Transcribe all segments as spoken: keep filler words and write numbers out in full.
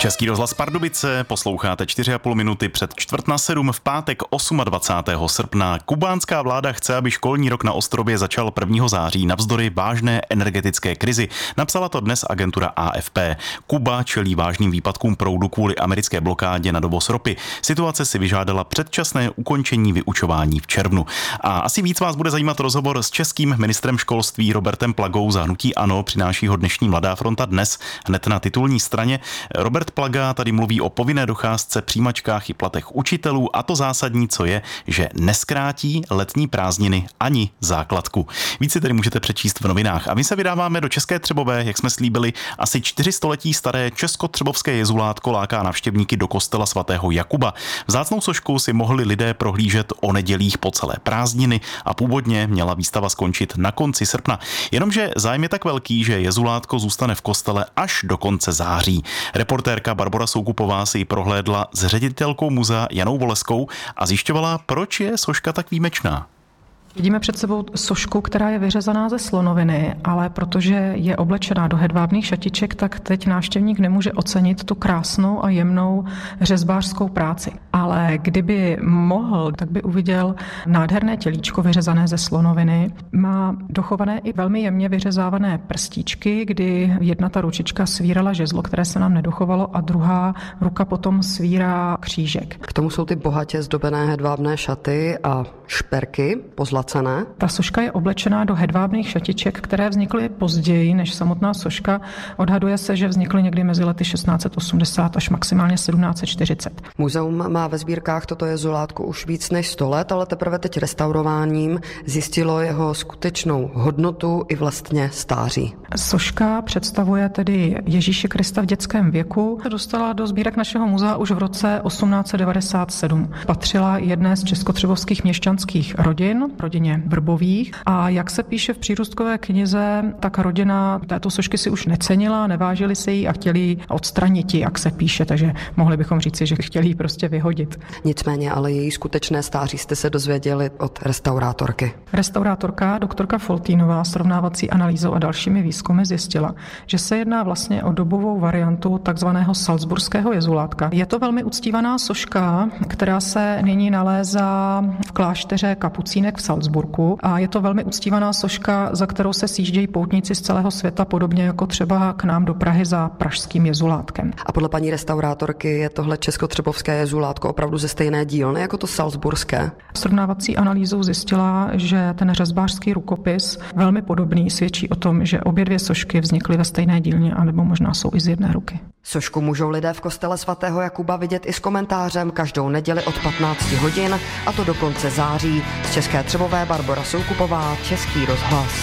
Český rozhlas Pardubice, posloucháte čtyři a půl minuty před čtvrt na sedm v pátek dvacátého osmého srpna. Kubánská vláda chce, aby školní rok na ostrově začal prvního září navzdory vážné energetické krizi. Napsala to dnes agentura A F P. Kuba čelí vážným výpadkům proudu kvůli americké blokádě na dovoz ropy. Situace si vyžádala předčasné ukončení vyučování v červnu. A asi víc vás bude zajímat rozhovor s českým ministrem školství Robertem Plagou za hnutí ANO, přináší ho dnešní Mladá fronta dnes hned na titulní straně. Robert Plaga tady mluví o povinné docházce, přijímačkách i platech učitelů a to zásadní, co je, že neskrátí letní prázdniny ani základku. Víc si tedy můžete přečíst v novinách. A my se vydáváme do České Třebové, jak jsme slíbili, asi čtyři století staré česko-třebovské jezulátko láká navštěvníky do kostela svatého Jakuba. Vzácnou sošku si mohli lidé prohlížet o nedělích po celé prázdniny a původně měla výstava skončit na konci srpna. Jenomže zájem je tak velký, že jezulátko zůstane v kostele až do konce září. Reportérka Barbora Soukupová si ji prohlédla s ředitelkou muzea Janou Voleskou a zjišťovala, proč je soška tak výjimečná. Vidíme před sebou sošku, která je vyřezaná ze slonoviny, ale protože je oblečená do hedvábných šatiček, tak teď návštěvník nemůže ocenit tu krásnou a jemnou řezbářskou práci. Ale kdyby mohl, tak by uviděl nádherné tělíčko vyřezané ze slonoviny. Má dochované i velmi jemně vyřezávané prstíčky, kdy jedna ta ručička svírala žezlo, které se nám nedochovalo, a druhá ruka potom svírá křížek. K tomu jsou ty bohatě zdobené hedvábné šaty a šperky pozlacené. Ta soška je oblečená do hedvábných šatiček, které vznikly později než samotná soška. Odhaduje se, že vznikly někdy mezi lety šestnáct set osmdesát až maximálně sedmnáct set čtyřicet. Muzeum má ve sbírkách toto jezulátko už víc než sto let, ale teprve teď restaurováním zjistilo jeho skutečnou hodnotu i vlastně stáří. Soška představuje tedy Ježíše Krista v dětském věku. Dostala do sbírek našeho muzea už v roce osmnáct set devadesát sedm. Patřila jedné z českotřebovských měšťanských rodin, rodině Vrbových, a jak se píše v přírůstkové knize, tak rodina této sošky si už necenila, nevážili se jí a chtěli ji odstranit, jak se píše, takže mohli bychom říci, že chtěli ji prostě vyhodit. Nicméně, ale její skutečné stáří jste se dozvěděli od restaurátorky. Restaurátorka doktorka Foltínová srovnávací analýzou a dalšími výzkumy zjistila, že se jedná vlastně o dobovou variantu takzvaného salzburského jezulátka. Je to velmi uctívaná soška, která se nyní nalézá v klášteře kapucínek v Salzburgu a je to velmi uctívaná soška, za kterou se sjíždějí poutníci z celého světa, podobně jako třeba k nám do Prahy za pražským jezulátkem. A podle paní restaurátorky je tohle českotřebovské jezulátko opravdu ze stejné dílny jako to salzburské? Srovnávací analýzou zjistila, že ten řezbářský rukopis velmi podobný svědčí o tom, že obě dvě sošky vznikly ve stejné dílně, anebo možná jsou i z jedné ruky. Sošku můžou lidé v kostele svatého Jakuba vidět i s komentářem každou neděli od patnácti hodin, a to do konce září. Z České Třebové Barbora Soukupová, Český rozhlas.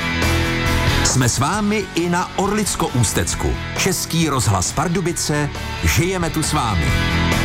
Jsme s vámi i na Orlicko-Ústecku. Český rozhlas Pardubice, žijeme tu s vámi.